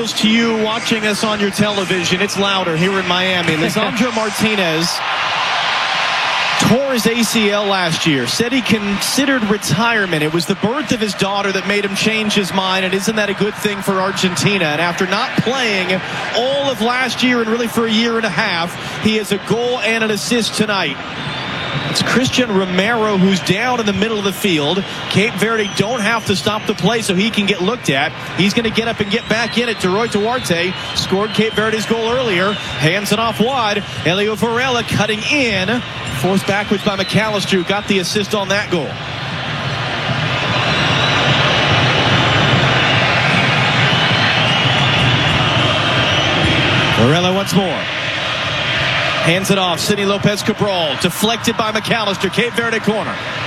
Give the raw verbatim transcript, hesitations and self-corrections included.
feels to you watching us on your television? It's louder here in Miami. Lisandro Martinez tore his A C L last year, said he considered retirement. It was the birth of his daughter that made him change his mind, and isn't that a good thing for Argentina? And after not playing all of last year and really for a year and a half, he has a goal and an assist tonight. It's Christian Romero who's down in the middle of the field. Cape Verde don't have to stop the play so he can get looked at. He's going to get up and get back in it. Deroy Duarte scored Cape Verde's goal earlier. Hands it off wide. Elio Varela cutting in. Forced backwards by McAllister, who got the assist on that goal. Varela once more. Hands it off. Sidney Lopez Cabral. Deflected by McAllister. Cape Verde corner.